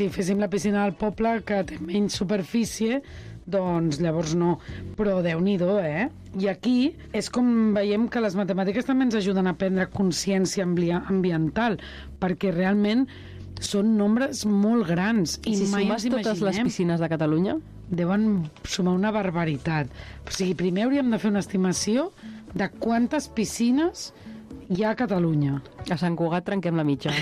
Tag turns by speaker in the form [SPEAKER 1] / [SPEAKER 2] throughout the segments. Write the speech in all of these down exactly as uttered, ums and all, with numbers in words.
[SPEAKER 1] Si féssim la piscina del poble, que té menys superfície, doncs llavors no. Però Déu-n'hi-do, eh? I aquí és com veiem que les matemàtiques també ens ajuden a prendre consciència ambiental, perquè realment són nombres molt grans. I
[SPEAKER 2] si
[SPEAKER 1] mai
[SPEAKER 2] sumes
[SPEAKER 1] ens
[SPEAKER 2] totes
[SPEAKER 1] imaginem.
[SPEAKER 2] les piscines de Catalunya?
[SPEAKER 1] Deuen sumar una barbaritat. O sigui, primer hauríem de fer una estimació de quantes piscines hi ha a Catalunya.
[SPEAKER 2] A Sant Cugat trenquem la mitja.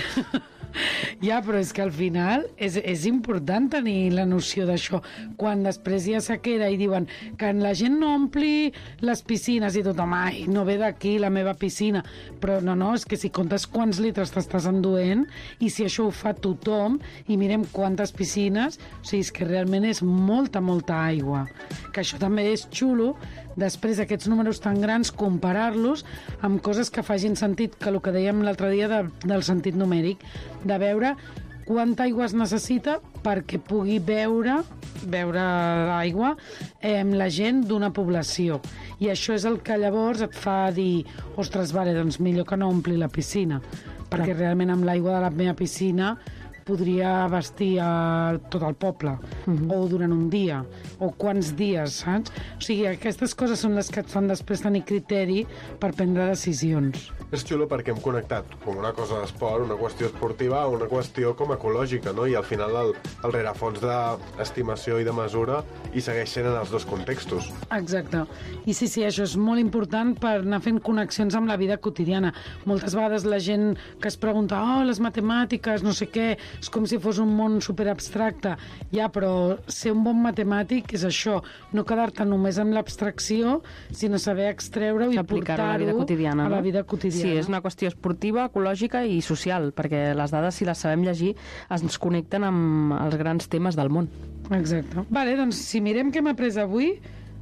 [SPEAKER 1] Ja, però és que al final és, és important tenir la noció d'això. Quan després hi ha sequera i diuen que la gent no ompli les piscines i tothom, ai, no ve d'aquí la meva piscina. Però no, no, és que si comptes quants litres t'estàs enduent i si això ho fa tothom i mirem quantes piscines, o sigui, és que realment és molta, molta aigua. Que això també és xulo, després aquests números tan grans, comparar-los amb coses que facin sentit, que el que dèiem l'altre dia de, del sentit numèric, de veure quanta aigua es necessita perquè pugui beure beure aigua eh, la gent d'una població. I això és el que llavors et fa dir, ostres, vale, doncs millor que no ompli la piscina, perquè realment amb l'aigua de la meva piscina podria vestir a tot el poble, uh-huh. o durant un dia, o quants dies, saps? O sigui, aquestes coses són les que et fan després tenir criteri per prendre decisions.
[SPEAKER 3] És xulo perquè hem connectat com una cosa d'esport, una qüestió esportiva, una qüestió com ecològica, no? I al final el, el rerefons d'estimació i de mesura hi segueix sent en els dos contextos.
[SPEAKER 1] Exacte. I sí, sí, això és molt important per anar fent connexions amb la vida quotidiana. Moltes vegades la gent que es pregunta, oh, les matemàtiques, no sé què, és com si fos un món superabstracte. Ja, però ser un bon matemàtic és això, no quedar-te només amb l'abstracció, sinó saber extreure-ho i portar-ho
[SPEAKER 2] a la vida quotidiana,
[SPEAKER 1] a la
[SPEAKER 2] no?
[SPEAKER 1] vida quotidiana.
[SPEAKER 2] Sí, és una qüestió esportiva, ecològica i social, perquè les dades, si les sabem llegir, ens connecten amb els grans temes del món.
[SPEAKER 1] Exacte. Vale, doncs si mirem què hem après avui,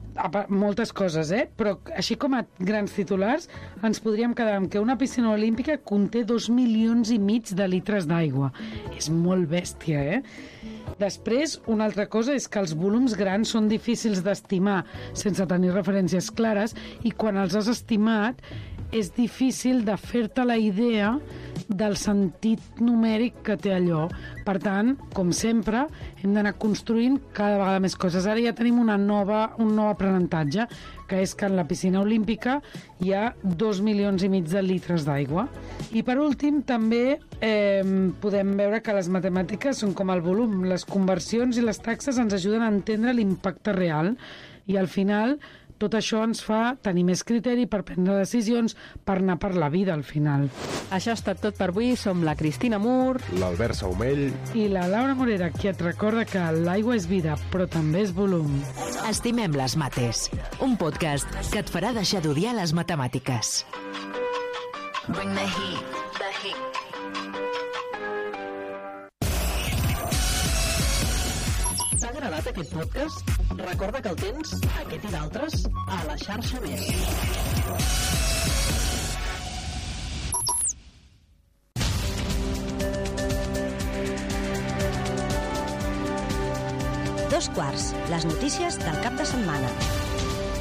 [SPEAKER 1] moltes coses, eh? Però així com a grans titulars ens podríem quedar amb que una piscina olímpica conté dos milions i mig de litres d'aigua. És molt bèstia, eh? Després, una altra cosa és que els volums grans són difícils d'estimar sense tenir referències clares i quan els has estimat és difícil de fer-te la idea del sentit numèric que té allò. Per tant, com sempre, hem d'anar construint cada vegada més coses. Ara ja tenim una nova, un nou aprenentatge, que és que en la piscina olímpica hi ha dos milions i mig de litres d'aigua. I per últim, també eh, podem veure que les matemàtiques són com el volum. Les conversions i les taxes ens ajuden a entendre l'impacte real i al final tot això ens fa tenir més criteri per prendre decisions, per anar per la vida al final.
[SPEAKER 2] Això ha estat tot per avui. Som la Cristina Mur,
[SPEAKER 3] l'Albert Saumell
[SPEAKER 1] i la Laura Morera, qui et recorda que l'aigua és vida, però també és volum.
[SPEAKER 4] Estimem les mates, un podcast que et farà deixar d'odiar les matemàtiques. Bring the heat, the heat.
[SPEAKER 5] T'ha agradat aquest podcast? Recorda que el tens, aquest i d'altres, a la xarxa Més.
[SPEAKER 6] Dos quarts, les notícies del cap de setmana.